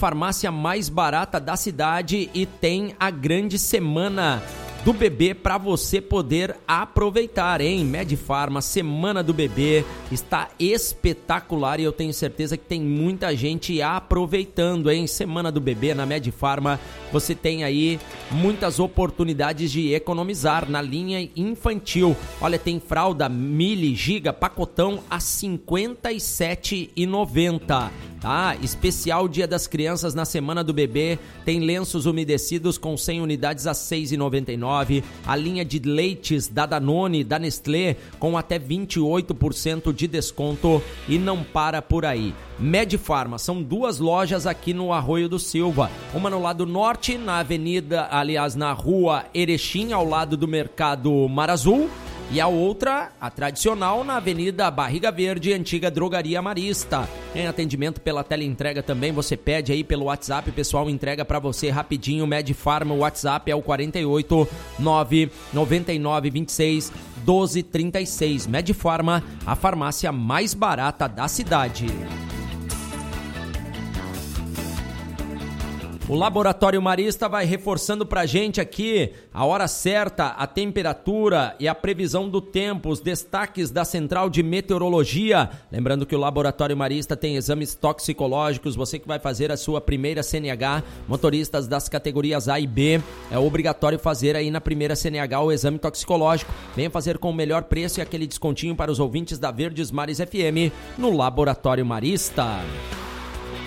farmácia mais barata da cidade e tem a grande semana do bebê para você poder aproveitar, hein? Medifarma, Semana do Bebê, está espetacular e eu tenho certeza que tem muita gente aproveitando, hein? Semana do Bebê na Medifarma, você tem aí muitas oportunidades de economizar na linha infantil. Olha, tem fralda Mili Giga pacotão a R$ 57,90. Tá? Especial Dia das Crianças na Semana do Bebê, tem lenços umedecidos com 100 unidades a R$ 6,99, a linha de leites da Danone, da Nestlé, com até 28% de desconto e não para por aí. Medifarma, são 2 lojas aqui no Arroio do Silva, uma no lado norte, na rua Erechim, ao lado do Mercado Mar Azul, e a outra, a tradicional, na Avenida Barriga Verde, antiga Drogaria Marista. Em atendimento pela teleentrega também, você pede aí pelo WhatsApp, o pessoal entrega pra você rapidinho. Medifarma, o WhatsApp é o 48 999 26 12 36. Medifarma, a farmácia mais barata da cidade. O Laboratório Marista vai reforçando pra gente aqui a hora certa, a temperatura e a previsão do tempo, os destaques da Central de Meteorologia. Lembrando que o Laboratório Marista tem exames toxicológicos, você que vai fazer a sua primeira CNH, motoristas das categorias A e B, é obrigatório fazer aí na primeira CNH o exame toxicológico. Venha fazer com o melhor preço e aquele descontinho para os ouvintes da Verdes Mares FM no Laboratório Marista.